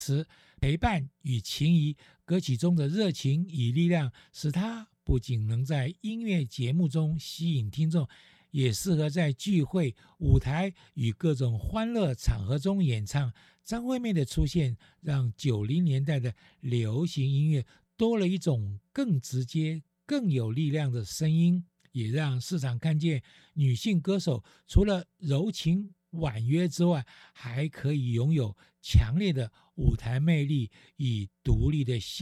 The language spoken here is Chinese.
陪伴与情谊，歌曲中的热情与力量，使它不仅能在音乐节目中吸引听众，也适合在聚会、舞台与各种欢乐场合中演唱。张惠妹的出现，让90年代的流行音乐多了一种更直接、更有力量的声音，也让市场看见女性歌手除了柔情婉约之外，还可以拥有强烈的舞台魅力与独立的